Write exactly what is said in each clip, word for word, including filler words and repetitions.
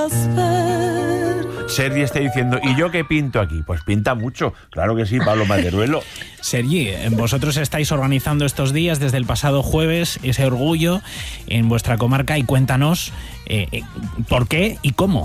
Sergi está diciendo, ¿y yo qué pinto aquí? Pues pinta mucho, claro que sí, Pablo Maderuelo. Sergi, vosotros estáis organizando estos días desde el pasado jueves ese orgullo en vuestra comarca y cuéntanos eh, eh, por qué y cómo.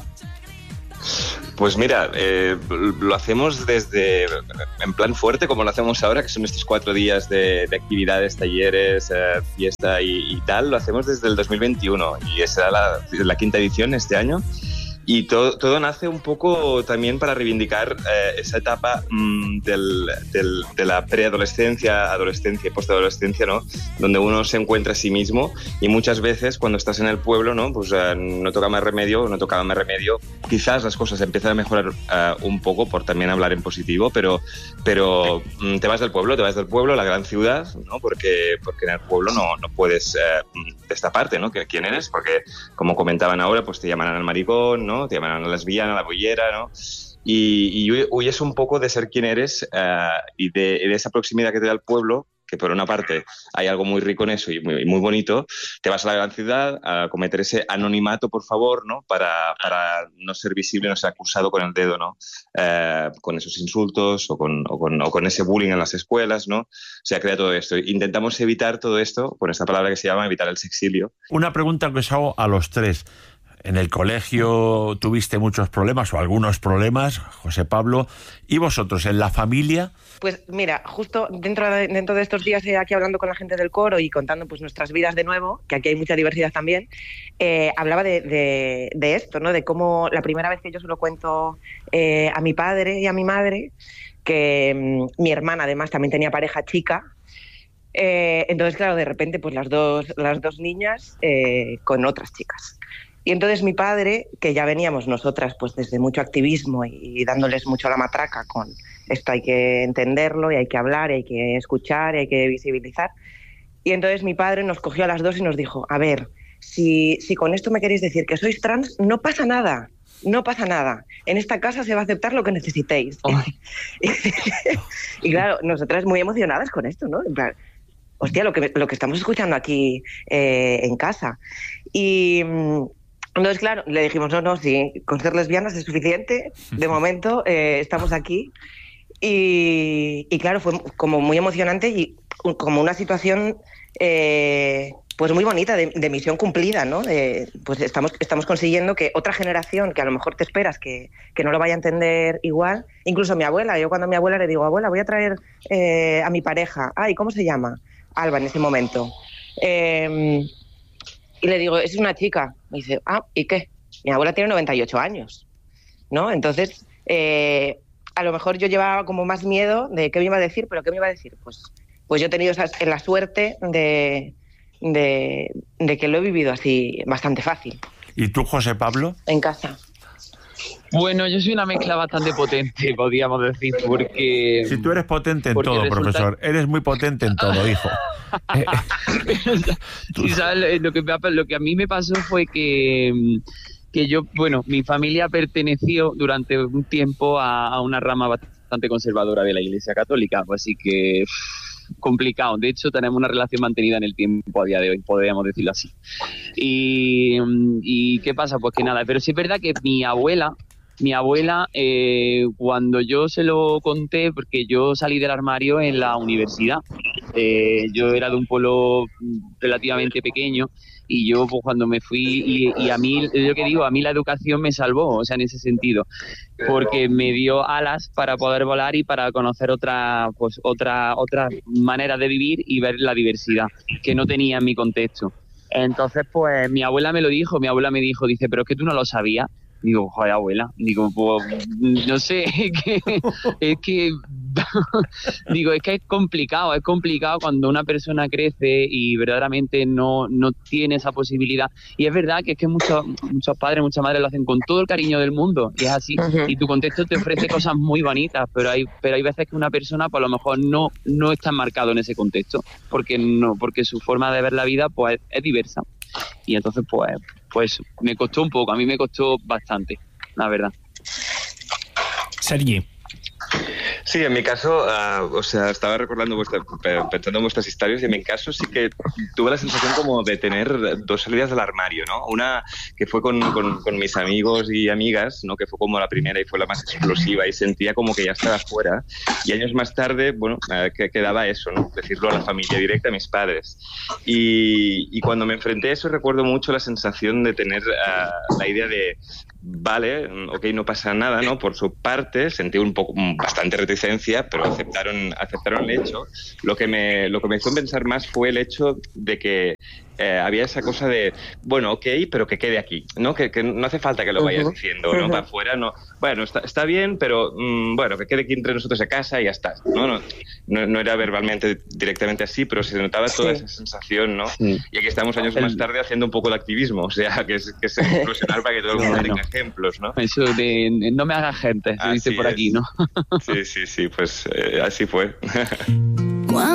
Pues mira, eh, lo hacemos desde, en plan fuerte, como lo hacemos ahora, que son estos cuatro días de, de actividades, talleres, eh, fiesta y, y tal, lo hacemos desde el dos mil veintiuno y esa la, la quinta edición este año. Y todo, todo nace un poco también para reivindicar eh, esa etapa mmm, del, del, de la preadolescencia, adolescencia y postadolescencia, ¿no? Donde uno se encuentra a sí mismo y muchas veces cuando estás en el pueblo, ¿no? Pues eh, no toca más remedio, no tocaba más remedio. Quizás las cosas empiezan a mejorar eh, un poco por también hablar en positivo, pero, pero mmm, te vas del pueblo, te vas del pueblo, la gran ciudad, ¿no? Porque, porque en el pueblo no, no puedes eh, destaparte, ¿no? ¿Quién eres? Porque como comentaban ahora, pues te llaman al maricón, ¿no? Te llaman a la lesbiana, a la bollera, ¿no? Y, y huyes un poco de ser quien eres uh, y, de, y de esa proximidad que te da el pueblo, que por una parte hay algo muy rico en eso y muy, muy bonito. Te vas a la gran ciudad a cometer ese anonimato, por favor, ¿no? Para, para no ser visible, no ser acusado con el dedo, ¿no? Uh, con esos insultos o con, o, con, o con ese bullying en las escuelas, ¿no? Se crea todo esto. Intentamos evitar todo esto con esta palabra que se llama evitar el sexilio. Una pregunta que os hago a los tres. En el colegio tuviste muchos problemas o algunos problemas, José Pablo, y vosotros, en la familia. Pues mira, justo dentro de, dentro de estos días eh, aquí hablando con la gente del coro y contando pues nuestras vidas de nuevo, que aquí hay mucha diversidad también, eh, hablaba de, de, de esto, ¿no? De cómo la primera vez que yo se lo cuento eh, a mi padre y a mi madre, que mmm, mi hermana además también tenía pareja chica. Eh, entonces, claro, de repente pues las dos, las dos niñas eh, con otras chicas. Y entonces mi padre, que ya veníamos nosotras pues desde mucho activismo y, y dándoles mucho la matraca con esto hay que entenderlo y hay que hablar, y hay que escuchar y hay que visibilizar. Y entonces mi padre nos cogió a las dos y nos dijo, a ver, si, si con esto me queréis decir que sois trans, no pasa nada, no pasa nada. En esta casa se va a aceptar lo que necesitéis. Oh. y, y claro, nosotras muy emocionadas con esto, ¿no? En plan, hostia, lo que, lo que estamos escuchando aquí eh, en casa. Y... Entonces, claro, le dijimos, no, no, sí, con ser lesbianas es suficiente, de momento eh, estamos aquí. Y, y claro, fue como muy emocionante y como una situación eh, pues muy bonita, de, de misión cumplida, ¿no? De, pues estamos, estamos consiguiendo que otra generación, que a lo mejor te esperas que, que no lo vaya a entender igual, incluso mi abuela, yo cuando a mi abuela le digo, abuela, voy a traer eh, a mi pareja, ay, ¿cómo se llama? Alba, en ese momento. Eh, Y le digo, es una chica. Me dice, ah, ¿y qué? Mi abuela tiene noventa y ocho años, ¿no? Entonces, eh, a lo mejor yo llevaba como más miedo de qué me iba a decir, pero ¿qué me iba a decir? Pues, pues yo he tenido esa, la suerte de, de, de que lo he vivido así bastante fácil. ¿Y tú, José Pablo? En casa. Bueno, yo soy una mezcla bastante potente, podríamos decir, porque... Si tú eres potente en todo, resulta... profesor, eres muy potente en todo, hijo. Sí, ¿sabes? Lo que, lo que a mí me pasó fue que, que yo, bueno, mi familia perteneció durante un tiempo a, a una rama bastante conservadora de la Iglesia Católica, así que uff, complicado. De hecho, tenemos una relación mantenida en el tiempo a día de hoy, podríamos decirlo así. Y, y ¿qué pasa? Pues que nada, pero sí es verdad que mi abuela, mi abuela, eh, cuando yo se lo conté, porque yo salí del armario en la universidad, eh, yo era de un pueblo relativamente pequeño y yo pues cuando me fui y, y a mí, yo que digo, a mí la educación me salvó, o sea, en ese sentido, porque me dio alas para poder volar y para conocer otra, pues otra, otra manera de vivir y ver la diversidad que no tenía en mi contexto. Entonces, pues mi abuela me lo dijo, mi abuela me dijo, dice, pero es que tú no lo sabías. Digo, joder, abuela, digo, pues, no sé, es que, es que digo, es que es complicado, es complicado cuando una persona crece y verdaderamente no, no tiene esa posibilidad. Y es verdad que es que muchos, muchos padres, muchas madres lo hacen con todo el cariño del mundo, y es así, uh-huh. Y tu contexto te ofrece cosas muy bonitas, pero hay, pero hay veces que una persona, pues a lo mejor no, no está enmarcado en ese contexto, porque no, porque su forma de ver la vida, pues, es diversa. Y entonces, pues, pues me costó un poco, a mí me costó bastante, la verdad. Sergi. Sí, en mi caso, uh, o sea, estaba recordando, vuestra, pensando en vuestras historias, y en mi caso sí que tuve la sensación como de tener dos salidas del armario, ¿no? Una que fue con, con, con mis amigos y amigas, ¿no? Que fue como la primera y fue la más explosiva y sentía como que ya estaba fuera. Y años más tarde, bueno, uh, que quedaba eso, ¿no? Decirlo a la familia directa, a mis padres. Y, y cuando me enfrenté a eso recuerdo mucho la sensación de tener uh, la idea de, vale, ok, no pasa nada, ¿no? Por su parte sentí un poco, bastante reticencia, pero aceptaron, aceptaron el hecho. Lo que me, lo que me hizo pensar más fue el hecho de que eh, había esa cosa de, bueno, ok, pero que quede aquí, ¿no? Que, que no hace falta que lo vayas uh-huh. diciendo, ¿no? Uh-huh. Para afuera, no. Bueno, está, está bien, pero mmm, bueno, que quede aquí entre nosotros a casa y ya está, ¿no? No, no, no era verbalmente directamente así, pero se notaba toda sí. esa sensación, ¿no? Sí. Y aquí estamos años el... más tarde haciendo un poco de activismo, o sea, que es, que es inclusionar para que todo el mundo tenga ejemplos, ¿no? Eso de no me haga gente, se dice por aquí, ¿no? Sí, sí, sí, pues eh, así fue.